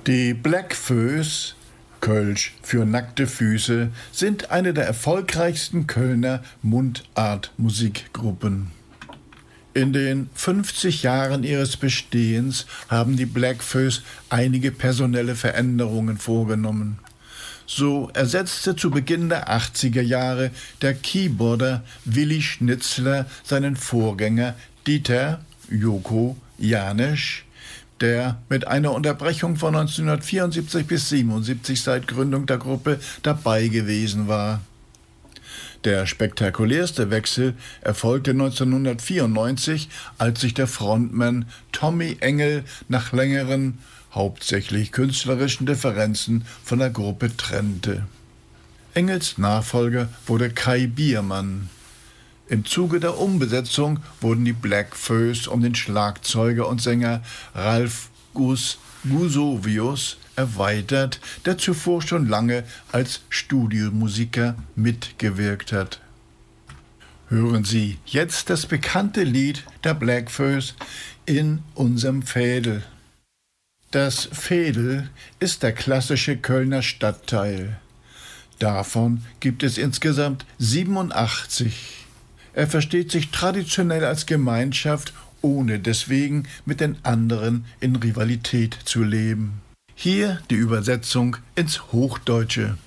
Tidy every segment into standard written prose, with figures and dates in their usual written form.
Die Bläckfoes, Kölsch für nackte Füße, sind eine der erfolgreichsten Kölner Mundartmusikgruppen. In den 50 Jahren ihres Bestehens haben die Bläckfoes einige personelle Veränderungen vorgenommen. So ersetzte zu Beginn der 80er Jahre der Keyboarder Willi Schnitzler seinen Vorgänger Dieter Joko Janesch, der mit einer Unterbrechung von 1974 bis 1977 seit Gründung der Gruppe dabei gewesen war. Der spektakulärste Wechsel erfolgte 1994, als sich der Frontmann Tommy Engel nach längeren, hauptsächlich künstlerischen Differenzen von der Gruppe trennte. Engels Nachfolger wurde Kai Biermann. Im Zuge der Umbesetzung wurden die Bläckfoes um den Schlagzeuger und Sänger Ralf Gusovius erweitert, der zuvor schon lange als Studiomusiker mitgewirkt hat. Hören Sie jetzt das bekannte Lied der Bläckfoes In unserem Veedel. Das Veedel ist der klassische Kölner Stadtteil. Davon gibt es insgesamt 87. Er versteht sich traditionell als Gemeinschaft, ohne deswegen mit den anderen in Rivalität zu leben. Hier die Übersetzung ins Hochdeutsche.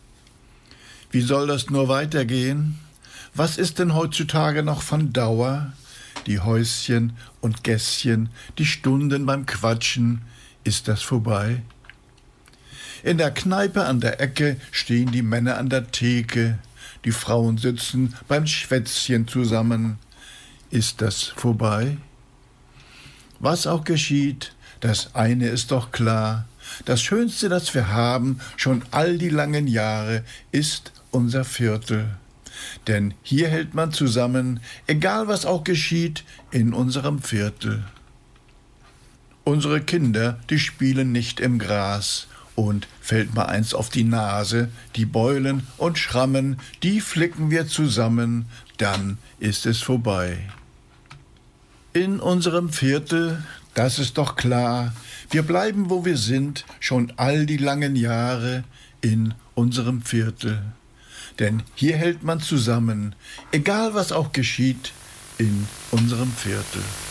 Wie soll das nur weitergehen? Was ist denn heutzutage noch von Dauer? Die Häuschen und Gässchen, die Stunden beim Quatschen, ist das vorbei? In der Kneipe an der Ecke stehen die Männer an der Theke, die Frauen sitzen beim Schwätzchen zusammen. Ist das vorbei? Was auch geschieht, das eine ist doch klar. Das Schönste, das wir haben, schon all die langen Jahre, ist unser Viertel. Denn hier hält man zusammen, egal was auch geschieht, in unserem Viertel. Unsere Kinder, die spielen nicht im Gras. Und fällt mal eins auf die Nase, die Beulen und Schrammen, die flicken wir zusammen, dann ist es vorbei. In unserem Viertel, das ist doch klar, wir bleiben, wo wir sind, schon all die langen Jahre in unserem Viertel. Denn hier hält man zusammen, egal was auch geschieht, in unserem Viertel.